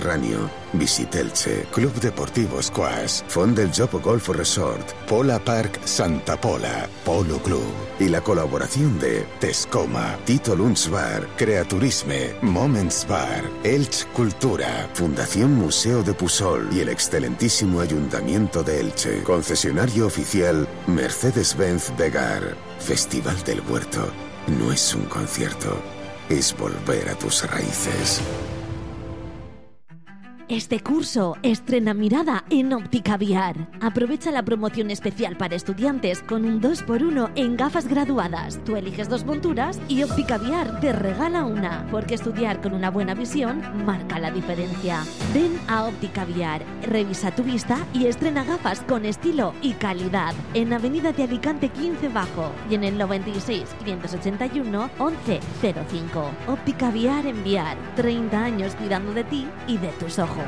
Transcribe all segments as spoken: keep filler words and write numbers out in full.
Mediterráneo, Visit Elche, Club Deportivo Squash, Font del Jopo Golf Resort, Pola Park Santa Pola, Polo Club y la colaboración de Tescoma, Tito Lunch Bar, Creaturisme, Moments Bar, Elche Cultura, Fundación Museo de Pusol y el excelentísimo Ayuntamiento de Elche. Concesionario oficial Mercedes-Benz Begar. Festival del Huerto no es un concierto, es volver a tus raíces. Este curso estrena mirada en Óptica Viar. Aprovecha la promoción especial para estudiantes con un dos por uno en gafas graduadas. Tú eliges dos monturas y Óptica Viar te regala una, porque estudiar con una buena visión marca la diferencia. Ven a Óptica Viar, revisa tu vista y estrena gafas con estilo y calidad. En Avenida de Alicante quince Bajo y en el noventa y seis, quinientos ochenta y uno, once cero cinco. Óptica Viar en Viar. treinta años cuidando de ti y de tus ojos.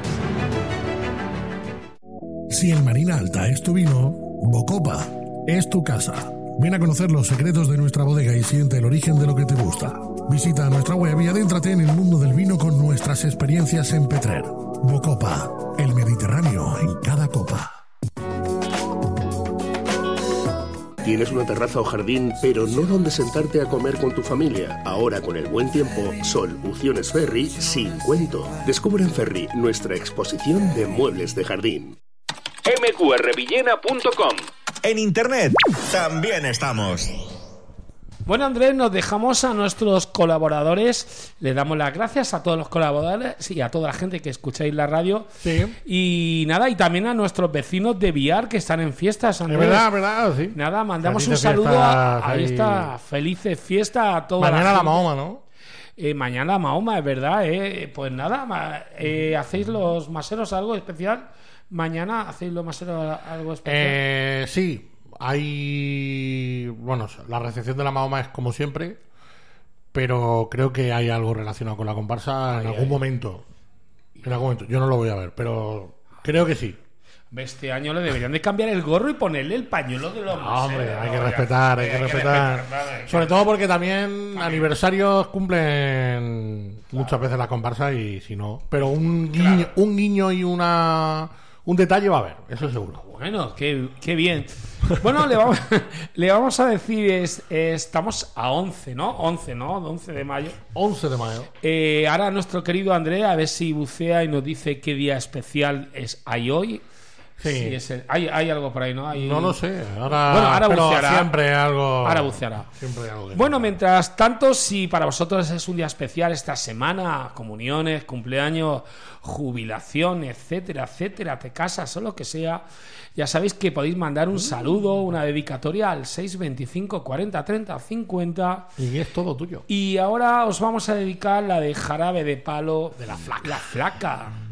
Si el Marina Alta es tu vino, Bocopa es tu casa. Ven a conocer los secretos de nuestra bodega y siente el origen de lo que te gusta. Visita nuestra web y adéntrate en el mundo del vino con nuestras experiencias en Petrer. Bocopa, el Mediterráneo en cada copa. ¿Tienes una terraza o jardín, pero no donde sentarte a comer con tu familia? Ahora, con el buen tiempo, Soluciones Ferri sin cuento. Descubre en Ferri nuestra exposición de muebles de jardín. eme cu erre villena punto com. En internet también estamos. Bueno, Andrés, nos dejamos a nuestros colaboradores. Le damos las gracias a todos los colaboradores y a toda la gente que escucháis la radio. Sí. Y nada, y también a nuestros vecinos de Viar que están en fiestas, Andrés. Es verdad, verdad, sí. Nada, mandamos Felices un saludo a, a ahí. esta felices fiesta a toda Mañana la, la Mahoma, ¿no? Eh, mañana la Mahoma, es verdad. Eh. Pues nada, ma, eh, ¿hacéis los maseros algo especial? Mañana hacéis los maseros algo especial. Eh, sí. Hay, bueno, la recepción de la Mahoma es como siempre, pero creo que hay algo relacionado con la comparsa en ay, algún ay. momento. En algún momento. Yo no lo voy a ver, pero creo que sí. Este año le deberían de cambiar el gorro y ponerle el pañuelo de los No, maseros. hombre, hay que No, respetar, ya, hay que hay respetar. respetar, hay que Sobre todo porque también, También. aniversarios cumplen muchas veces la comparsa y si no. Pero un guiño, Claro. un guiño y una un detalle va a haber, eso seguro. Bueno, qué, qué bien. Bueno, le vamos, le vamos a decir, es, es- estamos a once, ¿no? once, ¿no? once de mayo. once de mayo. Eh, ahora nuestro querido André, a ver si bucea y nos dice qué día especial es hay hoy. Sí. Sí, es el- hay, hay algo por ahí, ¿no? Hay- No lo sé. Ahora, Bueno, ahora pero buceará. siempre algo. Ahora buceará. Siempre hay algo que- Bueno, mientras tanto, si para vosotros es un día especial esta semana, comuniones, cumpleaños, jubilación, etcétera, etcétera, te casas o lo que sea, ya sabéis que podéis mandar un saludo, una dedicatoria al seis veinticinco cuarenta treinta cincuenta. Y es todo tuyo. Y ahora os vamos a dedicar la de Jarabe de Palo de la Flaca. La Flaca.